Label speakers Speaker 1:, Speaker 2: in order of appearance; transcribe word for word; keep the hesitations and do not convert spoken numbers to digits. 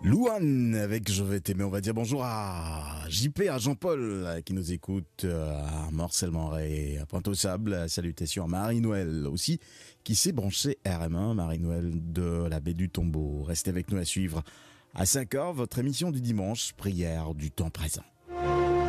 Speaker 1: Louane avec Je vais t'aimer. On va dire bonjour à J P, à Jean-Paul qui nous écoute, à Morcel-Moret, à Pointe-aux-Sables. Salutations à Marie-Noël aussi qui s'est branchée R M un, Marie-Noël de la baie du Tombeau. Restez avec nous à suivre à cinq heures votre émission du dimanche, prière du temps présent.